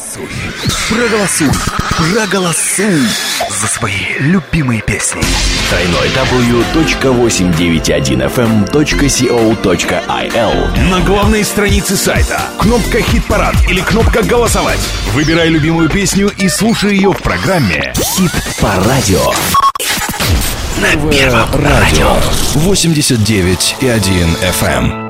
Проголосуй за свои любимые песни. www.891fm.co.il. На главной странице сайта кнопка «Хит-парад» или кнопка «Голосовать». Выбирай любимую песню и слушай ее в программе «Хит по радио». На Первом радио 89,1 FM.